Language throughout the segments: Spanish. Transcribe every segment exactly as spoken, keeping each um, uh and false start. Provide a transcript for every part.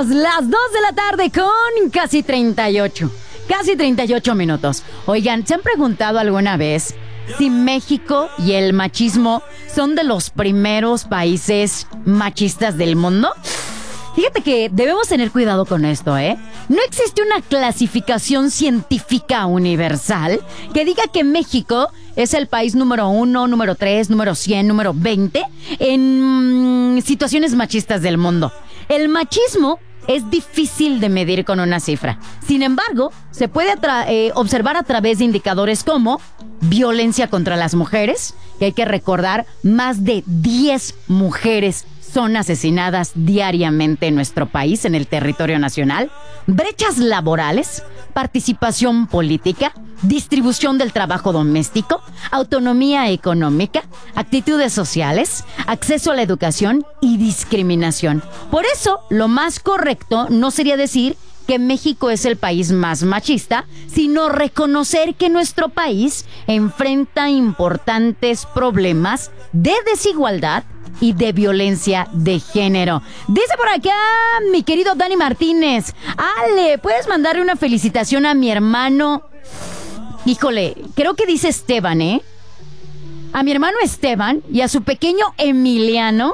amigos, las dos de la tarde con casi treinta y ocho. Casi treinta y ocho minutos. Oigan, ¿se han preguntado alguna vez si México y el machismo son de los primeros países machistas del mundo? Fíjate que debemos tener cuidado con esto, ¿eh? No existe una clasificación científica universal que diga que México es el país número uno, número tres, número cien, número veinte en mm, situaciones machistas del mundo. El machismo es difícil de medir con una cifra. Sin embargo, se puede atra- eh, observar a través de indicadores como violencia contra las mujeres, que hay que recordar, más de diez mujeres son asesinadas diariamente en nuestro país, en el territorio nacional, brechas laborales, participación política, distribución del trabajo doméstico, autonomía económica, actitudes sociales, acceso a la educación y discriminación. Por eso, lo más correcto no sería decir que México es el país más machista, sino reconocer que nuestro país enfrenta importantes problemas de desigualdad y de violencia de género. Dice por acá mi querido Dani Martínez: Ale, ¿puedes mandarle una felicitación a mi hermano? Híjole, creo que dice Esteban, ¿eh? A mi hermano Esteban y a su pequeño Emiliano.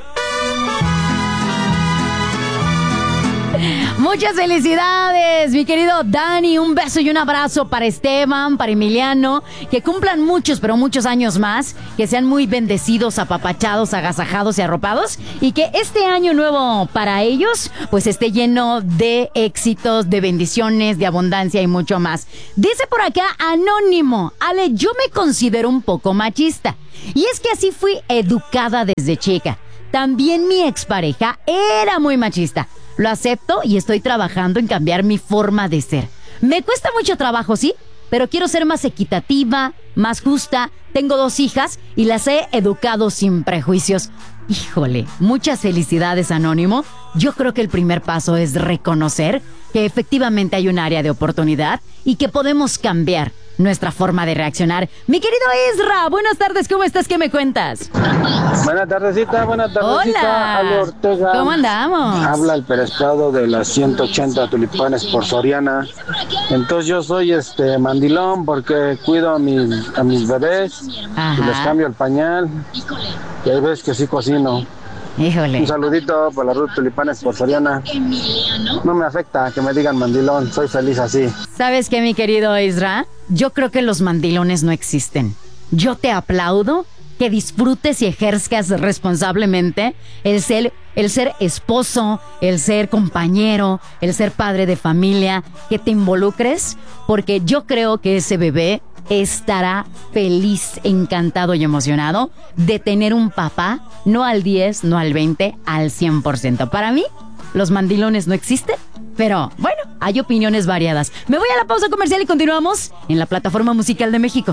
Muchas felicidades, mi querido Dani. Un beso y un abrazo para Esteban, para Emiliano. Que cumplan muchos, pero muchos años más. Que sean muy bendecidos, apapachados, agasajados y arropados. Y que este año nuevo para ellos, pues esté lleno de éxitos, de bendiciones, de abundancia y mucho más. Dice por acá Anónimo: Ale, yo me considero un poco machista. Y es que así fui educada desde chica. También mi expareja era muy machista. Lo acepto y estoy trabajando en cambiar mi forma de ser. Me cuesta mucho trabajo, sí, pero quiero ser más equitativa, más justa. Tengo dos hijas y las he educado sin prejuicios. Híjole, muchas felicidades, Anónimo. Yo creo que el primer paso es reconocer que efectivamente hay un área de oportunidad y que podemos cambiar nuestra forma de reaccionar. Mi querido Ezra, buenas tardes, ¿cómo estás? ¿Qué me cuentas? Buenas tardecita, buenas tardecita. Hola, Ale Ortega. ¿cómo andamos? Habla el Pérez Prado de las ciento ochenta tulipanes por Soriana. Entonces yo soy este mandilón porque cuido a mis, a mis bebés. Ajá. Y les cambio el pañal. Y hay veces que sí cocino. Híjole. Un saludito por la ruta tulipanes por Soriana. No me afecta que me digan mandilón, soy feliz así. ¿Sabes qué, mi querido Ezra? Yo creo que los mandilones no existen. Yo te aplaudo que disfrutes y ejerzcas responsablemente el ser, el ser esposo, el ser compañero, el ser padre de familia, que te involucres, porque yo creo que ese bebé estará feliz, encantado y emocionado de tener un papá, no al diez, no al veinte, al cien por ciento. Para mí, los mandilones no existen, pero bueno, hay opiniones variadas. Me voy a la pausa comercial y continuamos en la plataforma musical de México.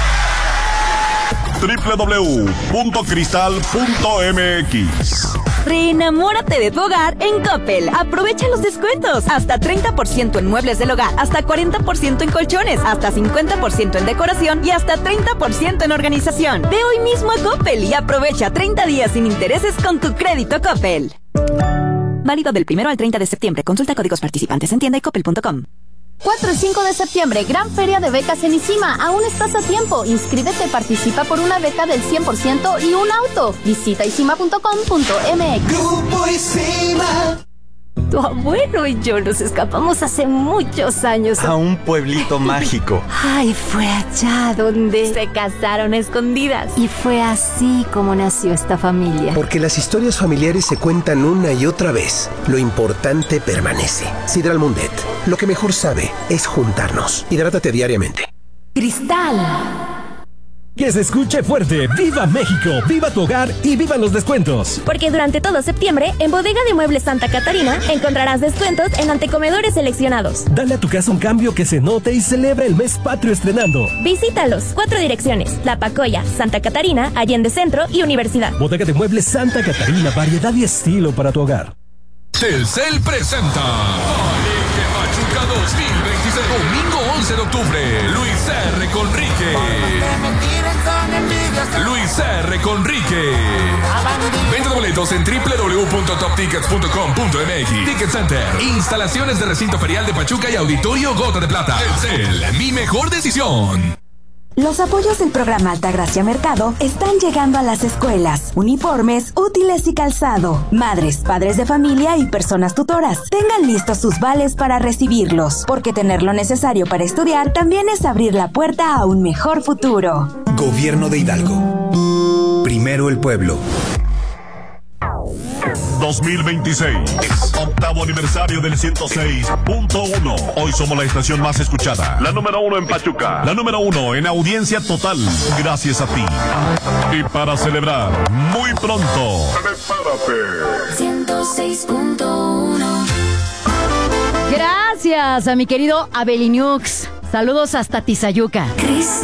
doble u doble u doble u punto cristal punto m x. Reenamórate de tu hogar en Coppel. Aprovecha los descuentos. Hasta treinta por ciento en muebles del hogar, hasta cuarenta por ciento en colchones, hasta cincuenta por ciento en decoración y hasta treinta por ciento en organización. Ve hoy mismo a Coppel y aprovecha treinta días sin intereses con tu crédito Coppel. Válido del primero al treinta de septiembre. Consulta códigos participantes en tienda y coppel punto com. cuatro y cinco de septiembre, gran feria de becas en ISIMA. Aún estás a tiempo. Inscríbete, participa por una beca del cien por ciento y un auto. Visita isima punto com punto m x. Grupo ISIMA. Tu abuelo y yo nos escapamos hace muchos años a un pueblito mágico. Ay, fue allá donde se casaron a escondidas. Y fue así como nació esta familia. Porque las historias familiares se cuentan una y otra vez. Lo importante permanece. Sidral Mundet. Lo que mejor sabe es juntarnos. Hidrátate diariamente. Cristal. Que se escuche fuerte. ¡Viva México! ¡Viva tu hogar! ¡Y vivan los descuentos! Porque durante todo septiembre, en Bodega de Muebles Santa Catarina, encontrarás descuentos en antecomedores seleccionados. Dale a tu casa un cambio que se note y celebra el mes patrio estrenando. Visítalos. Cuatro direcciones: La Pacoya, Santa Catarina, Allende Centro y Universidad. Bodega de Muebles Santa Catarina. Variedad y estilo para tu hogar. Telcel presenta Aleje Pachuca dos mil veintiséis, domingo once de octubre, Luis R. Conríquez. Luis R. Conrique. Venta de boletos en doble u doble u doble u punto top tickets punto com punto m x. Ticket Center. Instalaciones de recinto ferial de Pachuca y Auditorio Gota de Plata. Telcel, mi mejor decisión. Los apoyos del programa Altagracia Mercado están llegando a las escuelas, uniformes, útiles y calzado. Madres, padres de familia y personas tutoras, tengan listos sus vales para recibirlos, porque tener lo necesario para estudiar también es abrir la puerta a un mejor futuro. Gobierno de Hidalgo. Primero el pueblo. dos mil veintiséis, octavo aniversario del ciento seis punto uno. Hoy somos la estación más escuchada, la número uno en Pachuca, la número uno en audiencia total, gracias a ti. Y para celebrar, muy pronto, prepárate. ciento seis punto uno. Gracias a mi querido Abeliniux. Saludos hasta Tizayuca. Cris